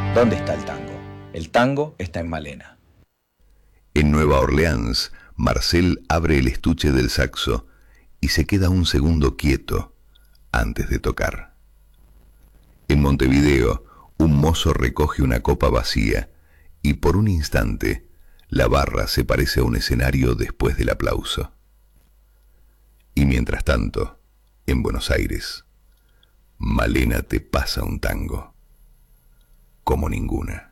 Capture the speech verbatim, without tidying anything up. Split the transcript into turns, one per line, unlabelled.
¿Dónde está el tango? El tango está en Malena.
En Nueva Orleans, Marcel abre el estuche del saxo y se queda un segundo quieto antes de tocar. En Montevideo, un mozo recoge una copa vacía y por un instante la barra se parece a un escenario después del aplauso. Y mientras tanto, en Buenos Aires, Malena te pasa un tango como ninguna.